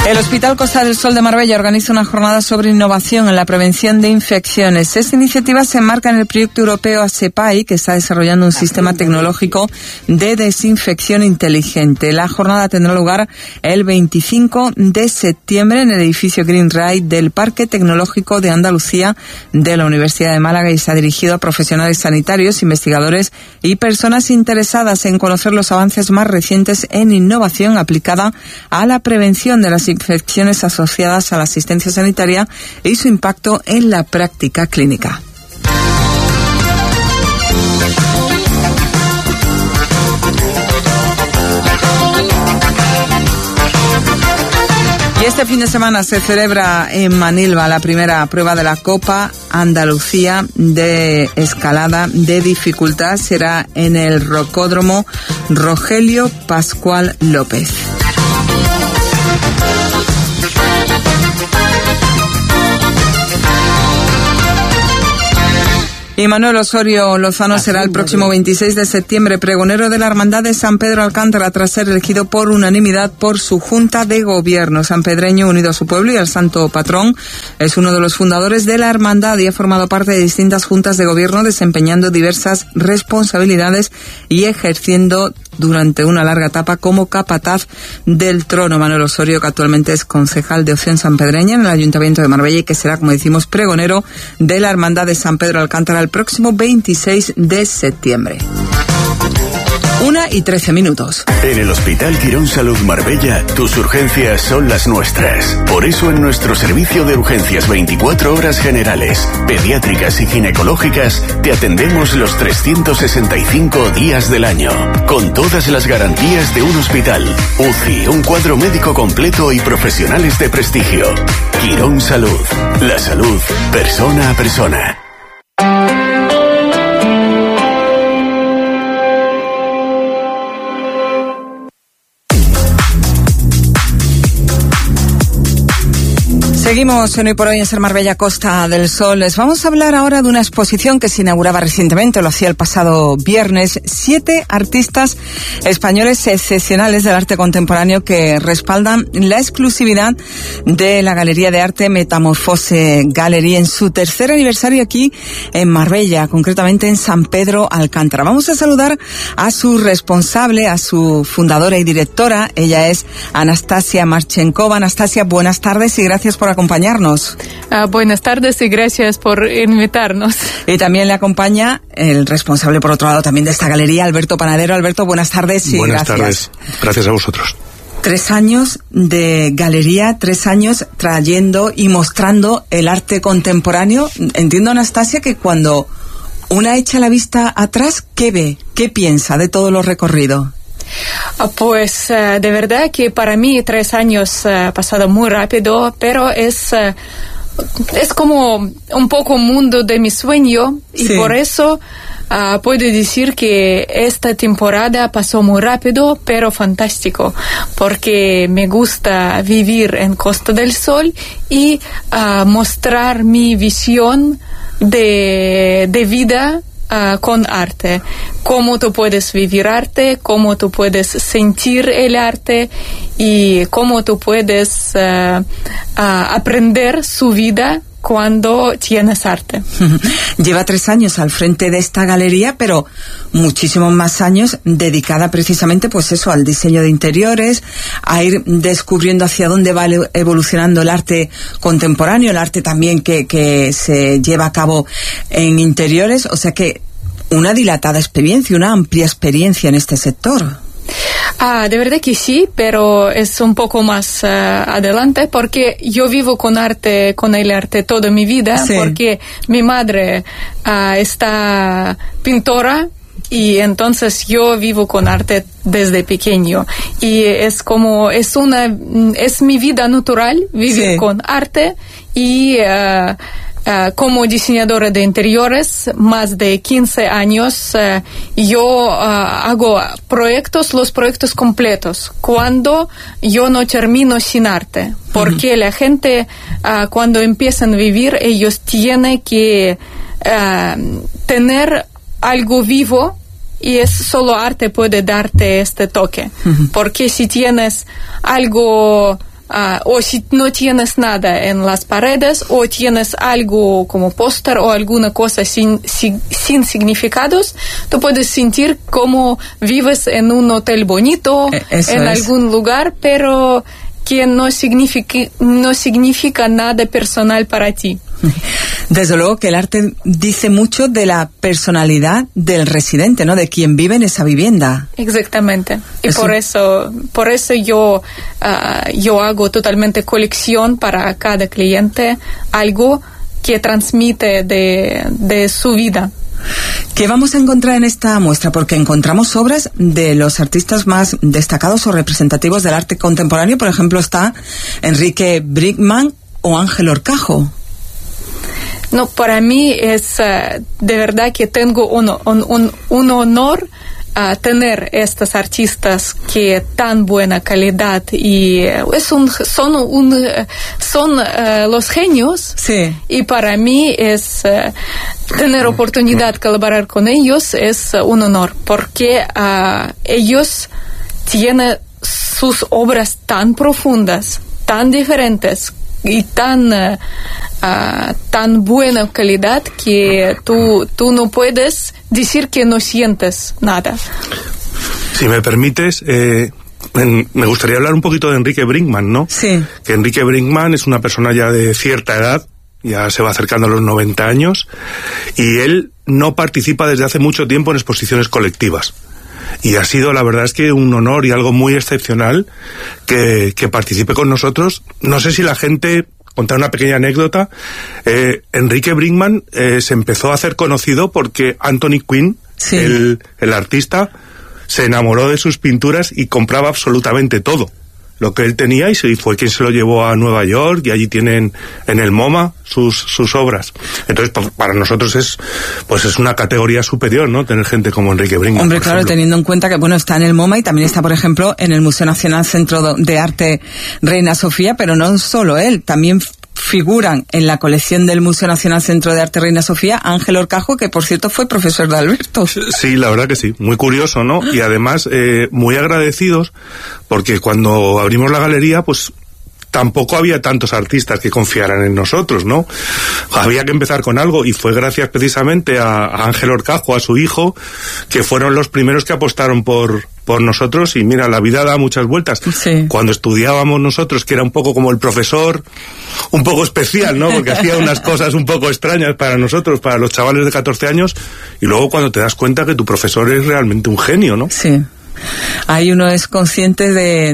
El Hospital Costa del Sol de Marbella organiza una jornada sobre innovación en la prevención de infecciones. Esta iniciativa se enmarca en el proyecto europeo ASEPAI, que está desarrollando un sistema tecnológico de desinfección inteligente. La jornada tendrá lugar el 25 de septiembre en el edificio Green Ride del Parque Tecnológico de Andalucía de la Universidad de Málaga y está dirigido a profesionales sanitarios, investigadores y personas interesadas en conocer los avances más recientes en innovación aplicada a la prevención de las infecciones asociadas a la asistencia sanitaria y su impacto en la práctica clínica. Y este fin de semana se celebra en Manilva la primera prueba de la Copa Andalucía de escalada de dificultad. Será en el Rocódromo Rogelio Pascual López. Y Manuel Osorio Lozano será el próximo 26 de septiembre pregonero de la Hermandad de San Pedro Alcántara tras ser elegido por unanimidad por su Junta de Gobierno. Sanpedreño, unido a su pueblo y al santo patrón, es uno de los fundadores de la Hermandad y ha formado parte de distintas juntas de gobierno, desempeñando diversas responsabilidades y ejerciendo durante una larga etapa como capataz del trono. Manuel Osorio, que actualmente es concejal de Opción Sanpedreña en el Ayuntamiento de Marbella y que será, como decimos, pregonero de la Hermandad de San Pedro Alcántara el próximo 26 de septiembre. 1:13. En el Hospital Quirón Salud Marbella, tus urgencias son las nuestras. Por eso en nuestro servicio de urgencias 24 horas generales, pediátricas y ginecológicas, te atendemos los 365 días del año, con todas las garantías de un hospital, UCI, un cuadro médico completo y profesionales de prestigio. Quirón Salud, la salud persona a persona. Seguimos en Hoy por Hoy en Ser Marbella Costa del Sol. Les vamos a hablar ahora de una exposición que se inauguraba recientemente, lo hacía el pasado viernes. 7 artistas españoles excepcionales del arte contemporáneo que respaldan la exclusividad de la Galería de Arte Metamorfose Gallery en su tercer aniversario aquí en Marbella, concretamente en San Pedro Alcántara. Vamos a saludar a su responsable, a su fundadora y directora. Ella es Anastasia Marchenkova. Anastasia, buenas tardes y gracias por acompañarnos. Buenas tardes y gracias por invitarnos. Y también le acompaña el responsable, por otro lado, también de esta galería, Alberto Panadero. Alberto, buenas tardes y buenas gracias. Tardes. Gracias a vosotros. 3 años de galería, 3 años trayendo y mostrando el arte contemporáneo. Entiendo, Anastasia, que cuando una echa la vista atrás, ¿qué ve? ¿Qué piensa de todo lo recorrido? Pues de verdad que para mí 3 años pasado muy rápido, pero es como un poco un mundo de mi sueño y por eso puedo decir que esta temporada pasó muy rápido, pero fantástico, porque me gusta vivir en Costa del Sol y mostrar mi visión de vida con arte, cómo tú puedes vivir arte, cómo tú puedes sentir el arte y cómo tú puedes aprender su vida cuando tienes arte. Lleva 3 años al frente de esta galería, pero muchísimos más años dedicada precisamente, pues eso, al diseño de interiores, a ir descubriendo hacia dónde va evolucionando el arte contemporáneo, el arte también que se lleva a cabo en interiores, o sea que una dilatada experiencia, una amplia experiencia en este sector. De verdad que sí, pero es un poco más adelante porque yo vivo con el arte toda mi vida, porque mi madre está pintora y entonces yo vivo con arte desde pequeño y es mi vida natural vivir con arte y como diseñadora de interiores, más de 15 años, yo hago los proyectos completos, cuando yo no termino sin arte, porque la gente, cuando empiezan a vivir, ellos tienen que tener algo vivo, y solo arte puede darte este toque, porque si tienes algo o si no tienes nada en las paredes, o tienes algo como póster o alguna cosa sin significados, tú puedes sentir como vives en un hotel bonito, algún lugar, pero que no significa nada personal para ti. Desde luego que el arte dice mucho de la personalidad del residente, ¿no? De quien vive en esa vivienda. Exactamente. Y por eso yo hago totalmente colección para cada cliente, algo que transmite de su vida. ¿Qué vamos a encontrar en esta muestra? Porque encontramos obras de los artistas más destacados o representativos del arte contemporáneo. Por ejemplo, está Enrique Brinkmann o Ángel Horcajo. No, para mí es de verdad que tengo un honor tener estos artistas que tan buena calidad y son los genios. Sí. Y para mí es tener oportunidad de colaborar con ellos es un honor, porque ellos tienen sus obras tan profundas, tan diferentes y tan buena calidad que tú no puedes decir que no sientes nada. Si me permites, me gustaría hablar un poquito de Enrique Brinkmann, ¿no? Sí. Que Enrique Brinkmann es una persona ya de cierta edad, ya se va acercando a los 90 años, y él no participa desde hace mucho tiempo en exposiciones colectivas. Y ha sido, la verdad es que un honor y algo muy excepcional que participe con nosotros. No sé si la gente... Contar una pequeña anécdota. Enrique Brinkmann se empezó a hacer conocido porque Anthony Quinn, sí, el artista, se enamoró de sus pinturas y compraba absolutamente todo lo que él tenía, y fue quien se lo llevó a Nueva York, y allí tienen en el MoMA sus obras. Entonces, para nosotros es una categoría superior, ¿no? Tener gente como Enrique Brinkmann. Hombre, claro, teniendo en cuenta que, bueno, está en el MoMA y también está, por ejemplo, en el Museo Nacional Centro de Arte Reina Sofía, pero no solo él, también figuran en la colección del Museo Nacional Centro de Arte Reina Sofía Ángel Horcajo, que por cierto fue profesor de Alberto. Sí, la verdad que sí, muy curioso, ¿no? Y además muy agradecidos, porque cuando abrimos la galería, pues tampoco había tantos artistas que confiaran en nosotros, ¿no? Había que empezar con algo, y fue gracias precisamente a Ángel Horcajo, a su hijo, que fueron los primeros que apostaron por nosotros. Y mira, la vida da muchas vueltas. Sí. Cuando estudiábamos nosotros, que era un poco como el profesor, un poco especial, ¿no? Porque hacía unas cosas un poco extrañas para nosotros, para los chavales de 14 años, y luego cuando te das cuenta que tu profesor es realmente un genio, ¿no? Sí. Ahí uno es consciente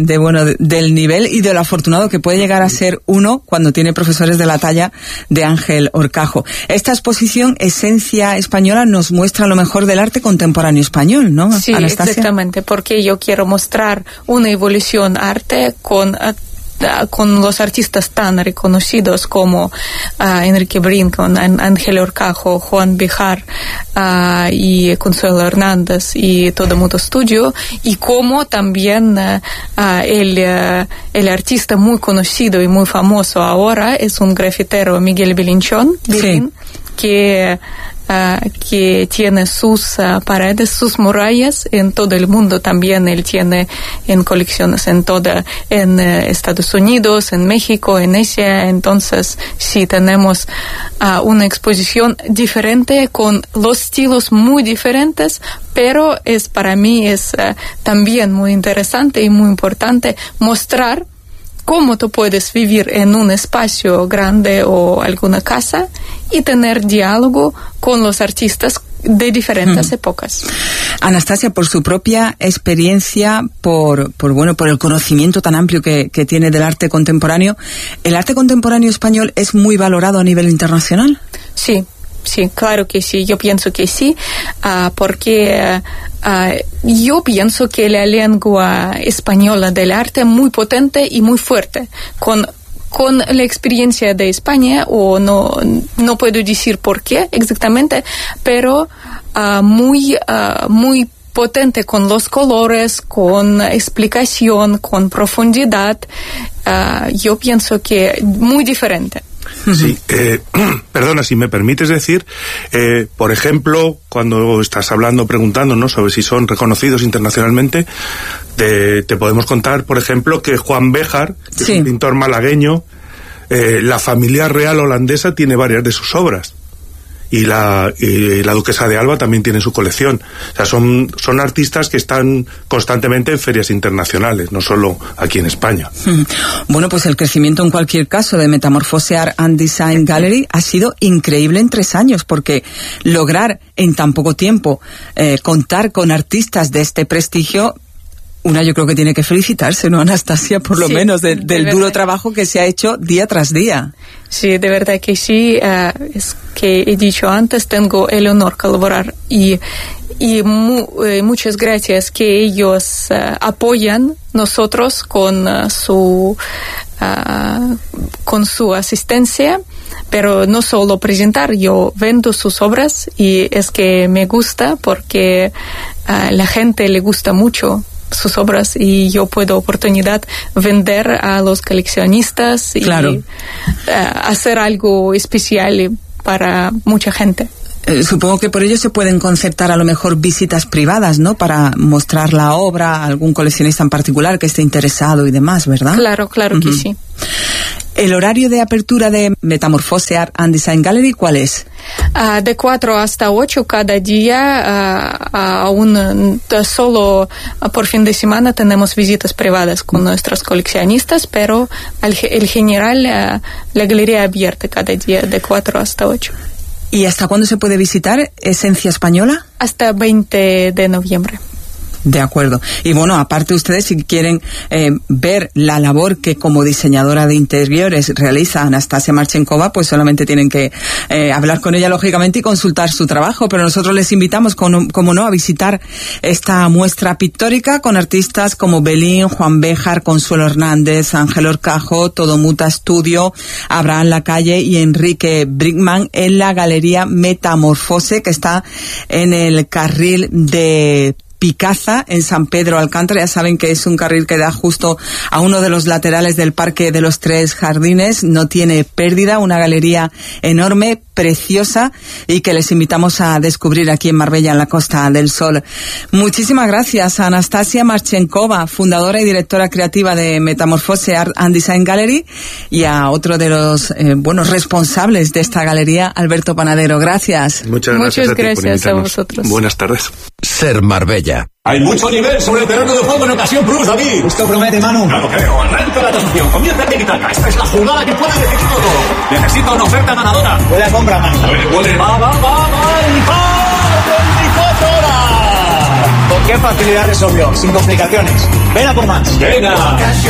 del nivel y de lo afortunado que puede llegar a ser uno cuando tiene profesores de la talla de Ángel Horcajo. Esta exposición Esencia Española nos muestra lo mejor del arte contemporáneo español, ¿no, sí, Anastasia? Exactamente, porque yo quiero mostrar una evolución arte con los artistas tan reconocidos como Enrique Brinkmann, Ángel Horcajo, Juan Bijar y Consuelo Hernández y Todo Mundo Studio, y como también el artista muy conocido y muy famoso ahora es un grafitero, Miguel Belinchón, sí, que tiene sus paredes, sus murallas en todo el mundo. También él tiene en colecciones en Estados Unidos, en México, en Asia. Entonces, sí, tenemos una exposición diferente con los estilos muy diferentes, pero para mí es también muy interesante y muy importante mostrar cómo tú puedes vivir en un espacio grande o alguna casa y tener diálogo con los artistas de diferentes épocas. Anastasia, por su propia experiencia, por el conocimiento tan amplio que tiene del arte contemporáneo, ¿el arte contemporáneo español es muy valorado a nivel internacional? Sí. Sí, claro que sí, yo pienso que sí, porque yo pienso que la lengua española del arte es muy potente y muy fuerte. Con la experiencia de España, o no puedo decir por qué exactamente, pero muy potente con los colores, con explicación, con profundidad. Yo pienso que muy diferente. Sí, perdona, si me permites decir, por ejemplo, cuando estás hablando, preguntando, ¿no?, sobre si son reconocidos internacionalmente, te podemos contar, por ejemplo, que Juan Béjar, que sí, es un pintor malagueño, la familia real holandesa tiene varias de sus obras. Y la duquesa de Alba también tiene su colección. O sea, son artistas que están constantemente en ferias internacionales, no solo aquí en España. Bueno, pues el crecimiento en cualquier caso de Metamorfose Art and Design Gallery ha sido increíble en 3 años, porque lograr en tan poco tiempo contar con artistas de este prestigio, yo creo que tiene que felicitarse, ¿no, Anastasia? Por lo menos del duro trabajo que se ha hecho día tras día. Sí, de verdad que sí. Es que he dicho antes, tengo el honor de colaborar y muchas gracias que ellos apoyan nosotros con su asistencia. Pero no solo presentar, yo vendo sus obras y es que me gusta porque la gente le gusta mucho sus obras y yo puedo oportunidad vender a los coleccionistas y hacer algo especial para mucha gente. Supongo que por ello se pueden concertar a lo mejor visitas privadas, ¿no?, para mostrar la obra a algún coleccionista en particular que esté interesado y demás, ¿verdad? Claro que sí. ¿El horario de apertura de Metamorfose Art and Design Gallery cuál es? De 4 hasta 8 cada día, aún solo por fin de semana tenemos visitas privadas con nuestros coleccionistas, pero el general la galería abierta cada día de 4 hasta 8. ¿Y hasta cuándo se puede visitar Esencia Española? Hasta 20 de noviembre. De acuerdo. Y bueno, aparte ustedes, si quieren ver la labor que como diseñadora de interiores realiza Anastasia Marchenkova, pues solamente tienen que hablar con ella, lógicamente, y consultar su trabajo. Pero nosotros les invitamos, como no, a visitar esta muestra pictórica con artistas como Belín, Juan Béjar, Consuelo Hernández, Ángel Horcajo, Todo Muta Studio, Abraham Lacalle y Enrique Brinkman en la Galería Metamorfose, que está en el carril de Picaza, en San Pedro Alcántara. Ya saben que es un carril que da justo a uno de los laterales del Parque de los Tres Jardines. No tiene pérdida, una galería enorme, preciosa, y que les invitamos a descubrir aquí en Marbella, en la Costa del Sol. Muchísimas gracias a Anastasia Marchenkova, fundadora y directora creativa de Metamorfose Art and Design Gallery, y a otro de los responsables de esta galería, Alberto Panadero. Gracias. Muchas gracias a vosotros. Buenas tardes. Ser Marbella. Hay mucho nivel sobre el terreno de juego en Ocasión Plus, David. Esto promete, Manu. Claro, creo. Arranca la transacción. Comienza tic-tac. Esta es la jugada que puede decidir todo. Necesito una oferta ganadora. Buena compra, Manu. A ver, puede. Va. Con qué facilidad resolvió, sin complicaciones. Ven a por más. Venga.